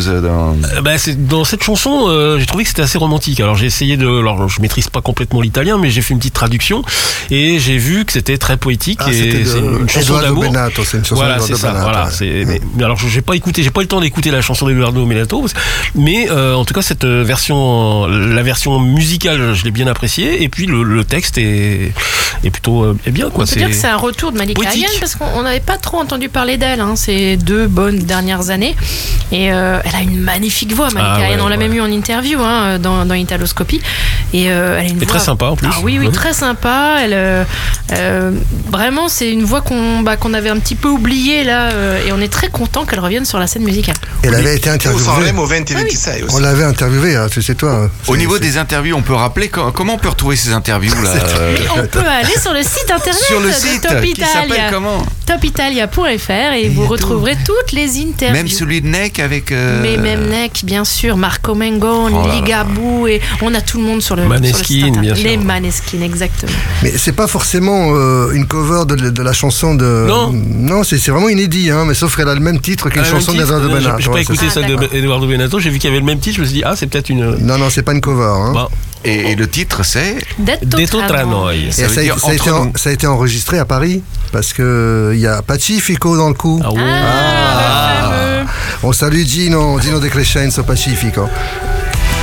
Dans cette chanson, j'ai trouvé que c'était assez romantique. Alors j'ai essayé alors je maîtrise pas complètement l'italien, mais j'ai fait une petite traduction et j'ai vu que c'était très poétique et c'est une chanson d'amour. Benato, c'est une chanson c'est ça. Benato, mais alors j'ai pas eu le temps d'écouter la chanson d'Edoardo Benato, mais en tout cas cette version, la version musicale, je l'ai bien appréciée et puis le texte est plutôt bien quoi. On peut dire que c'est un retour de Malika Ayane parce qu'on n'avait pas trop entendu parler d'elle ces 2 bonnes dernières années et elle a une magnifique voix, Malika Ayane. On l'a même eu en interview dans Italoscopie et elle a une voix très sympa en plus. Oui, très sympa. Elle vraiment c'est une voix qu'on avait un petit peu oubliée là et on est très content qu'elle revienne sur la scène musicale. Elle avait été interviewée. On l'avait interviewée, c'est toi. Au niveau des interviews, on peut rappeler comment on peut retrouver ces interviews là. On peut aller sur le site internet de Top Italia. Comment topitalia.fr et vous retrouverez toutes les interviews. Même celui de Neck avec. Mais même Neck, bien sûr, Marco Mengoni, Ligabue et on a tout le monde sur le Maneskin, bien sûr. Les Maneskin, exactement. Mais c'est pas forcément une cover de la chanson de. Non, c'est vraiment inédit, mais sauf qu'elle a le même titre qu'une chanson d'Edoardo Benato. J'ai pas écouté celle d'Edoardo Benato, j'ai vu qu'il y avait le même titre, je me suis dit c'est peut-être une. Non, c'est pas une cover. Et le titre c'est Detto tra noi. Et ça a été enregistré à Paris parce que il y a Pacifico dans le coup. Le fameux. On salue Gino De Crescenzo Pacifico.